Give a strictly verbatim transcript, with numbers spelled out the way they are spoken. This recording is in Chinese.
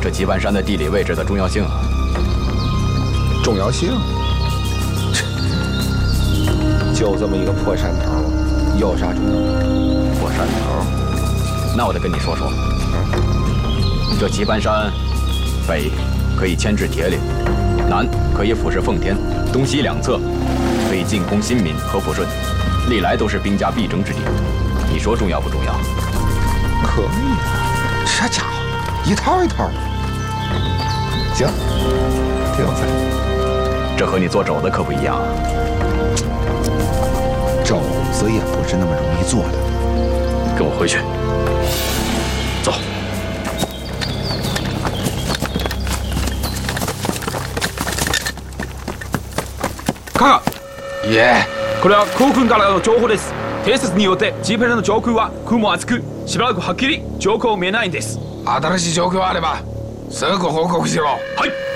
这棋盘山的地理位置的重要性啊！ 重要性？就这么一个破山头，有啥重要？ 破山头，那我得跟你说说。嗯，这棋盘山，北可以牵制铁岭，南可以俯视奉天，东西两侧可以进攻新民和抚顺，历来都是兵家必争之地。你说重要不重要？ 可以啊，这家伙一套一套的。行，挺有才。 这和你做肘子可不一样啊。 肘子也不是那么容易做的。 跟我回去。走。 カガ。 いえ。 これは航空からの情報です。偵察によってジーペルの上空は雲も厚く、しばらくはっきり上空を見えないんです。 新しい状況あればすぐ報告しろ。 はい。